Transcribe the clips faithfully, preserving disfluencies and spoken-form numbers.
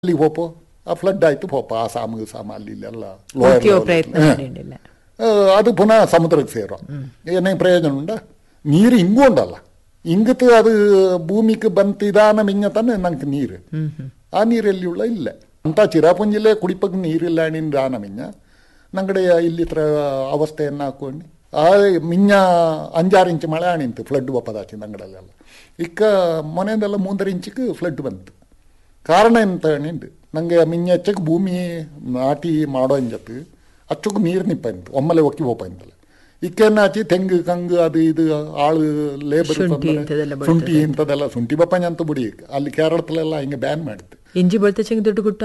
ಅಲ್ಲಿ ಹೋಪೋ ಆ ಫ್ಲಡ್ ಆಯ್ತು ಹೋಪ ಆ ಸಾಮ ಸಾಮ ಅಲ್ಲಿ ಇಲ್ಲೆಲ್ಲ ಮುಚ್ಚಿಯೋ ಪ್ರಯತ್ನ ಮಾಡಿಲ್ಲ. ಅದು ಪುನಃ ಸಮುದ್ರಕ್ಕೆ ಸೇರೋ ಏನೇ ಪ್ರಯೋಜನ ಉಂಡ ನೀರು ಹಿಂಗೂ ಉಂಡಲ್ಲ ಹಿಂಗತ್ತು ಅದು ಭೂಮಿಗೆ ಬಂತು ಇದಾನ ಮಿಂಗ ತಾನೆ ನಂಗೆ ನೀರು ಆ ನೀರಲ್ಲಿ ಉಳ್ಳ ಇಲ್ಲ ಅಂತ ಚಿರಾಪುಂಜಿಲೇ ಕುಡಿಪಕ್ಕೆ ನೀರಿಲ್ಲ ನಿಂದ ದಾನ ಮಿಂಜ ನಂಗಡೆ ಇಲ್ಲಿ ತರ ಅವಸ್ಥೆಯನ್ನು ಹಾಕೊಂಡು ಆ ಮಿಂಜ ಅಂಜಾರು ಇಂಚು ಮಳೆ ಆಣಿಂತು ಫ್ಲಡ್ ಬಪ್ಪದಾಚಿ ನಂಗಡಲ್ಲೆಲ್ಲ ಇಕ್ಕ ಮೊನೆದೆಲ್ಲ ಮೂಂದರ ಇಂಚಿಗೆ ಫ್ಲಡ್ ಬಂತು. ಕಾರಣ ಎಂತ ನಿಂಡು ನಂಗೆ ಮಿಂಜ ಹೆಚ್ಚಕ್ಕೆ ಭೂಮಿ ನಾಟಿ ಮಾಡೋ ಅಂಜತ್ತು ಅಚ್ಚಕ್ಕೆ ನೀರು ನಿಪ್ಪಂತು ಒಮ್ಮಲೆ ಒಕ್ಕಿ ಹೋಪಂತಲ್ಲ ಇಕ್ಕೆನ್ನಾಚಿ ತೆಂಗು ಕಂಗು ಅದು ಇದು ಆಳು ಲೇಬರ್ ಶುಂಠಿ ಇಂಥದ್ದೆಲ್ಲ ಶುಂಠಿ ಬಪ್ಪಂಜ ಅಂತ ಬಿಡಿ ಅಲ್ಲಿ ಕೇರಳದಲ್ಲೆಲ್ಲ ಹಿಂಗೆ ಬ್ಯಾನ್ ಮಾಡಿತ್ತು. ಇಂಜಿ ಬಳ್ತ ಚೆಂಗ ದುಡ್ಡು ಗುಟ್ಟ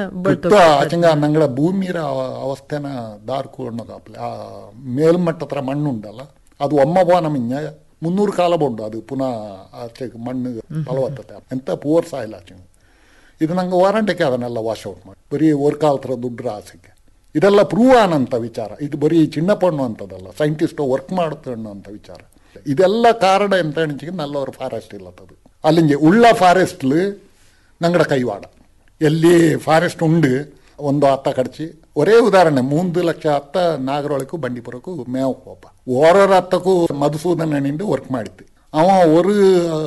ಆಚಂಗ ನಂಗಳ ಭೂಮಿರ ಅವಸ್ಥೆನ ದಾರ್ಕೊಂಡು ಕಾಪ್ಲೆ ಆ ಮೇಲ್ಮಟ್ಟ ಹತ್ರ ಮಣ್ಣು ಉಂಟಲ್ಲ ಅದು ಒಮ್ಮ ಬೋನ ಮಿಂಜ ಮುನ್ನೂರು ಕಾಲ ಬೋಂಡು ಅದು ಪುನಃ ಆಚೆ ಮಣ್ಣು ಫಲವತ್ತತೆ ಎಂತ ಪೂರ್ ಸಾಯಿಲ್ಲ ಆಚಂಗ ಇದು ನಂಗೆ ವಾರಂಟಿಗೆ ಅದನ್ನೆಲ್ಲ ವಾಶ್ ಔಟ್ ಮಾಡಿ ಬರೀ ವರ್ಕಾಲ್ ಥರ ದುಡ್ಡು ಆಸೆಗೆ ಇದೆಲ್ಲ ಪ್ರೂವ್ ಆನಂತ ವಿಚಾರ. ಇದು ಬರೀ ಚಿನ್ನಪಣ್ಣು ಅಂತದಲ್ಲ ಸೈಂಟಿಸ್ಟ್ ವರ್ಕ್ ಮಾಡುತ್ತೆ ಅನ್ನೋಂಥ ವಿಚಾರ. ಇದೆಲ್ಲ ಕಾರಣ ಎಂತ ಎಣಿಸಿಗೆ ನಲ್ಲವರು ಫಾರೆಸ್ಟ್ ಇಲ್ಲತ್ತದು ಅಲ್ಲಿಂಜೆ ಉಳ್ಳ ಫಾರೆಸ್ಟ್ಲು ನಂಗಡ ಕೈವಾಡ ಎಲ್ಲಿ ಫಾರೆಸ್ಟ್ ಉಂಡು ಒಂದು ಹತ್ತ ಕಡ್ಚಿ ಒರೇ ಉದಾಹರಣೆ ಮೂಂದು ಲಕ್ಷ ಹತ್ತ ನಾಗರೊಳಕ್ಕೂ ಬಂಡೀಪುರಕ್ಕೂ ಮೇವು ಹೋಪ ಓರೋರ ಹತ್ತಕ್ಕೂ ಮಧುಸೂದನ ನಿಂದು ವರ್ಕ್ ಮಾಡಿತ್ತು. ಅವ ஒரு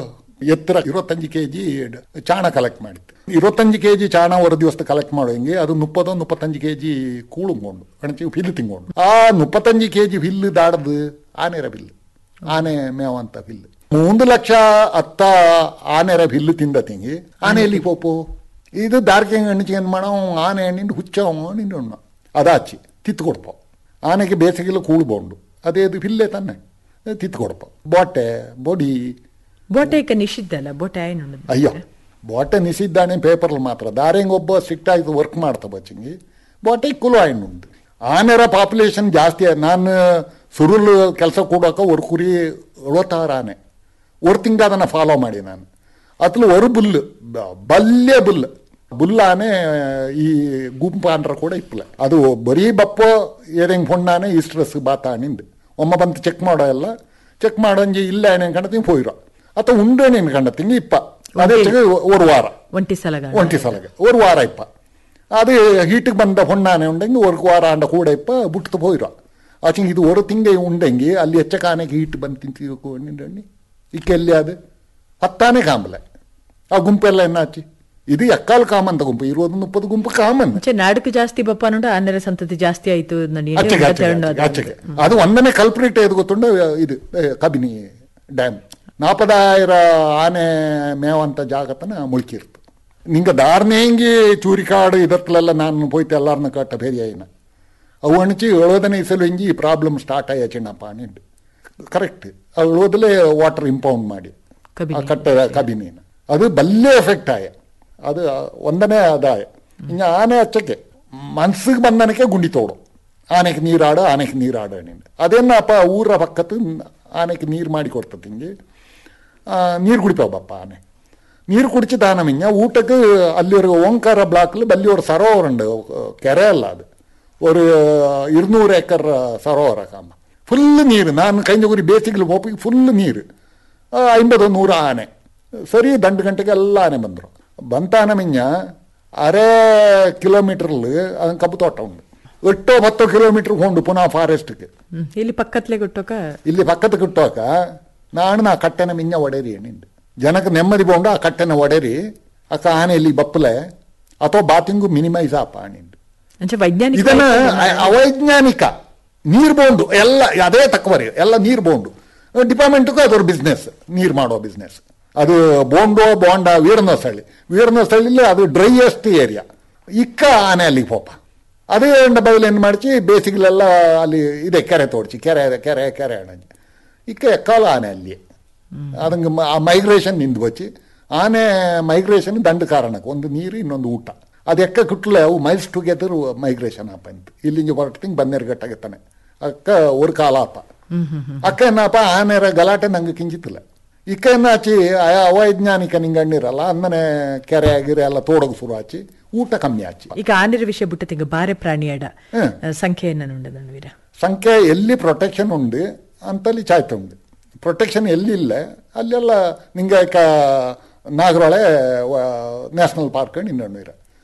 ಎತ್ತರ ಇರುವತ್ತಂಜು ಕೆ ಜಿ ಚಾಣ ಕಲೆಕ್ಟ್ ಮಾಡಿತ್ತು. ಇರುವತ್ತಂಜು ಕೆ ಜಿ ಚಾಣ ಹೊರ ದಿವಸ ಕಲೆಕ್ಟ್ ಮಾಡೋಂಗೆ ಅದು ಮುಪ್ಪದೋ ಮುಪ್ಪತ್ತಂಜು ಕೆ ಜಿ ಕೂಳುಂಗೊಂಡು ಕಣಚಿ ಫಿಲ್ ತಿಂಗೊಂಡು ಆ ಮುಪ್ಪತ್ತಂಜು ಕೆ ಜಿ ಫಿಲ್ ದಾಡದು ಆನೆರ ಫಿಲ್ ಆನೆ ಮೇವು ಅಂತ ಫಿಲ್ ಮೂಂದು ಲಕ್ಷ ಹತ್ತ ಆನೆರ ಫಿಲ್ಲು ತಿಂದ ತಿಂಗಿ ಆನೆಯಲ್ಲಿ ಪೋಪು ಇದು ದಾರ್ಕೆ ಎಣ್ಣಿಸಿ ಏನು ಮಾಡೋ ಆನೆ ಎಣ್ಣಿಂಡು ಹುಚ್ಚವ ನಿಂಡು ಉಣ್ಣ ಅದಾಚಿ ತಿತ್ತು ಕೊಡ್ಪ ಆನೆಗೆ ಬೇಸಿಗೆಲ್ಲ ಕೂಳ್ಬೋಂಡು ಅದೇ ಅದು ಫಿಲ್ಲೇ ತಾನೆ ತಿತ್ತು ಕೊಡ್ಪ ಬೋಟೆ ಬೊಡಿ ಬೋಟೆ ನಿಷಿದ್ಧಲ್ಲ ಬೋಟೆ ಅಯ್ಯೋ ಬೋಟೆ ನಿಷಿದ್ದಾನೆ ಪೇಪರ್ಲಿ ಮಾತ್ರ ದಾರೆಂಗೆ ಒಬ್ಬ ಸ್ಟ್ರಿಕ್ಟ್ ಆಗಿ ವರ್ಕ್ ಮಾಡ್ತಾ ಬಚ್ಚಂಗಿ ಬೋಟೆ ಕುಲು ಆಯ್ನು ಉಂಟು ಆನೆರ ಪಾಪ್ಯುಲೇಷನ್ ಜಾಸ್ತಿ. ನಾನು ಸುರುಳು ಕೆಲಸ ಕೊಡೋಕೆ ஒரு ಕುರಿ ಎಳುವತ್ತಾರು ಆನೆ ஒரு ತಿಂಗ ಅದನ್ನು ಫಾಲೋ ಮಾಡಿ ನಾನು ಅತ್ಲು ஒரு ಬುಲ್ಲು ಬಲ್ಯ ಬುಲ್ಲು ಬುಲ್ಲಾನೆ ಈ ಗುಂಪು ಆನ್ರ ಕೂಡ ಇಪ್ಪಲೆ ಅದು ಬರೀ ಬಪ್ಪ ಏದಂಗೆ ಹೊಣ್ಣಾನೆ ಈ ಸ್ಟ್ರೆಸ್ ಬಾತಾಣಿಂದು ಒಮ್ಮ ಬಂತು ಚೆಕ್ ಮಾಡೋ ಎಲ್ಲ ಚೆಕ್ ಮಾಡೋಂಜಿ ಇಲ್ಲ ಏನೇನು ಕಂಡತೀನಿ ಹೋಯಿರೋ ಅಥವಾ ಉಂಡೇನೇನು ಕಂಡತೀನಿ ಇಪ್ಪ ಅದೇ ஒரு வாரம் ಒಂಟಿ ಸಲಗ ಒಂಟಿ ಸಲಗ ஒரு வாரம் ಇಪ್ಪ ಅದು ಹೀಟಿಗೆ ಬಂದ ಹೊಣ್ಣಾನೆ ಉಂಡೆಂಗೆ ஒரு ವಾರ ಅಂಡ ಕೂಡ ಇಪ್ಪ ಬಿಟ್ಟು ಹೋಯಿರೋ ಆಚೆಂಗೆ ಇದು ஒரு ತಿಂಗೆ ಉಂಡೆಂಗೆ ಅಲ್ಲಿ ಹೆಚ್ಚ ಕಾನೆಗೆ ಹೀಟ್ ಬಂದು ತಿಂತೀವಿ ಇಕ್ಕೆ ಎಲ್ಲಿ ಅದು ಹತ್ತಾನೆ ಕಾಂಬಲೆ ಆ ಗುಂಪೆಲ್ಲ ಎನ್ನಾಚಿ ಇದು ಎಕ್ಕಾಲು ಕಾಮಂತ ಗುಂಪು ಇರುವುದು ಮುಪ್ಪದು ಗುಂಪು ಕಾಮನ್ ನಾಡಕ್ಕೆ ಜಾಸ್ತಿ ಬಪ್ಪ ನೋಡ ಆನೆರ ಸಂತತಿ ಜಾಸ್ತಿ ಆಯ್ತು ಆಚೆಗೆ ಅದು ಒಂದನೇ ಕಲ್ಪ್ರಿಟ್ ಎದು ಗೊತ್ತುಂಡ ಇದು ಕಬಿನಿ ಡ್ಯಾಮ್ ನಾಪದಾಯಿರ ಆನೆ ಮೇವಂತ ಜಾಗತನ ಮುಳುಕಿರ್ತು ನಿಂಗೆ ದಾರ್ನೇಂಗಿ ಚೂರಿಕಾಡು ಇದತ್ಲೆಲ್ಲ ನಾನು ಹೋಯ್ತು ಎಲ್ಲಾರನ್ನ ಕಟ್ಟ ಬೇರೆ ಆಯ್ನ ಅವು ಅಣಿಚಿ ಏಳೋದನೇ ಇಸಲು ಹಿಂಗಿ ಈ ಪ್ರಾಬ್ಲಮ್ ಸ್ಟಾರ್ಟ್ ಆಯ್ಯ ಚಿನ್ನಪ್ಪ ನಿಂಡು ಕರೆಕ್ಟ್ ಅವು ಏಳೋದಲೇ ವಾಟರ್ ಇಂಪೌಂಡ್ ಮಾಡಿ ಆ ಕಟ್ಟ ಕಬಿನಿನ ಅದು ಬಲ್ಲೆ ಎಫೆಕ್ಟ್ ಆಯ ಅದು ಒಂದನೇ ಅದಾಯ ಇನ್ನು ಆನೆ ಹಚ್ಚಕ್ಕೆ ಮನ್ಸಿಗೆ ಬಂದನಕ್ಕೆ ಗುಂಡಿ ತೋಡು ಆನೆಗೆ ನೀರಾಡು ಆನೆಗೆ ನೀರಾಡು ನಿಂಡು ಅದೇನಪ್ಪ ಊರ ಪಕ್ಕತ್ತು ಆನೆಗೆ ನೀರು ಮಾಡಿ ಕೊಡ್ತದೆ ಹಿಂಗೆ ನೀರು ಕುಡಿತಾವಪ್ಪ ಆನೆ ನೀರು ಕುಡಿಸಿ ದಾನ ಮಿಂಜ ಊಟಕ್ಕೆ ಅಲ್ಲಿರೋ ಓಂಕಾರ ಬ್ಲಾಕ್ಲಿ ಬಲ್ಲಿ ஒரு ಸರೋವರ ಉಂಡು ಕೆರೆ ಅಲ್ಲ ಅದು ஒரு இருநூறு ஏக்கர் ಸರೋವರ ಕಾಮ ಫುಲ್ ನೀರು ನಾನು ಕೈಂಜಗುರಿ ಬೇಸಿಗೆ ಹೋಗಿ ಫುಲ್ ನೀರು ಐಂಬದು ನೂರು ಆನೆ ಸರಿ ದಂಡು ಗಂಟೆಗೆ ಎಲ್ಲ ಆನೆ ಬಂದರು ಬಂತ ಆನೆ ಮಿಂಜ ಅರೆ ಕಿಲೋಮೀಟರ್ಲಿ ಅದನ್ನು ಕಬ್ಬು ತೋಟ ಉಂಡು ಎಟ್ಟೋ ಹತ್ತು ಕಿಲೋಮೀಟರ್ ಹೋಂಡು ಪುನಃ ಫಾರೆಸ್ಟ್ಗೆ ಇಲ್ಲಿ ಪಕ್ಕತ್ಲೆ ಕೊಟ್ಟೋಕ ಇಲ್ಲಿ ಪಕ್ಕದ ಕೊಟ್ಟೋಕ ನಾನು ನಾ ಕಟ್ಟೆನ ಮಿಂಜ ಒಡೆರಿ ನಿಂಡು ಜನಕ್ಕೆ ನೆಮ್ಮದಿ ಬೋಂಡು ಆ ಕಟ್ಟೆನ ಒಡೆರಿ ಅಕ್ಕ ಆನೆ ಇಲ್ಲಿ ಬಪ್ಪಲೆ ಅಥವಾ ಬಾತಿಂಗು ಮಿನಿಮೈಸ್ ಆಪ ನಿಂಡು ಇದನ್ನ ಅವೈಜ್ಞಾನಿಕ ನೀರು ಬೋಂಡು ಎಲ್ಲ ಅದೇ ತಕ್ಕವರಿ ಎಲ್ಲ ನೀರು ಬೋಂಡು ಡಿಪಾರ್ಟ್ಮೆಂಟ್ಗೂ ಅದೊಂದು ಬಿಸ್ನೆಸ್ ನೀರು ಮಾಡೋ ಬಿಸ್ನೆಸ್ ಅದು ಬೋಂಡೋ ಬೋಂಡ ವೀರನಹೊಸಳ್ಳಿ ವೀರನಹೊಸಳ್ಳಿಲಿ ಅದು ಡ್ರೈಯೆಸ್ಟ್ ಏರಿಯಾ ಇಕ್ಕ ಆನೆ ಅಲ್ಲಿಗೆ ಹೋಪ ಅದೇ ಬದಲು ಏನು ಮಾಡಿಸಿ ಬೇಸಿಗೆಲೆಲ್ಲ ಅಲ್ಲಿ ಇದೆ ಕೆರೆ ತೋಡ್ಸಿ ಕೆರೆ ಕೆರೆ ಕೆರೆ ಅಣಂಜಿ ಇಕ್ಕ ಎಕ್ಕಾಲ ಆನೆ ಅಲ್ಲಿ ಅದಂಗೆ ಆ ಮೈಗ್ರೇಷನ್ ನಿಂದು ಬಚ್ಚಿ ಆನೆ ಮೈಗ್ರೇಷನ್ ದಂಡ ಕಾರಣಕ್ಕೆ ಒಂದು ನೀರು ಇನ್ನೊಂದು ಊಟ ಅದು ಎಕ್ಕ ಕುಟ್ಲೆ ಅವು ಮೈಲ್ಸ್ ಟುಗೆದರ್ ಮೈಗ್ರೇಷನ್ ಆಪ ಅಂತ ಇಲ್ಲಿಂದ ಹೊರಟಿಂಗ್ ಬನ್ನೇರುಗಟ್ಟಾಗತ್ತಾನೆ ಅಕ್ಕ ஒரு ಕಾಲ ಆಪ ಅಕ್ಕ ಏನಪ್ಪ ಆನೆರ ಗಲಾಟೆ ನಂಗೆ ಕಿಂಚಿತ್ತಿಲ್ಲ ಇಕ್ಕ ಏನಾಚಿ ಅವೈಜ್ಞಾನಿಕ ನಿಂಗೆ ಅಣ್ಣಿರಲ್ಲ ಅಂದನೆ ಕೆರೆ ಗಿರೆ ಎಲ್ಲ ತೋಡೋದು ಶುರು ಆಚಿ ಊಟ ಕಮ್ಮಿ ಆಚಿ ಈಗ ಆನೆರ ವಿಷಯ ಬಿಟ್ಟು ತಿಂಗ ಬಾರೆ ಪ್ರಾಣಿಯಾಡ ಸಂಖ್ಯೆ ಏನುಂಡ ಸಂಖ್ಯೆ ಎಲ್ಲಿ ಪ್ರೊಟೆಕ್ಷನ್ ಉಂಡು ಅಂತಲ್ಲಿ ಚಾಯ್ತ ಉಂಡು ಪ್ರೊಟೆಕ್ಷನ್ ಎಲ್ಲಿಲ್ಲ ಅಲ್ಲೆಲ್ಲ ನಿಂಗೆ ನಾಗರೊಳೆ ನ್ಯಾಷನಲ್ ಪಾರ್ಕ್ ಇನ್ನೊಂದು ಇರ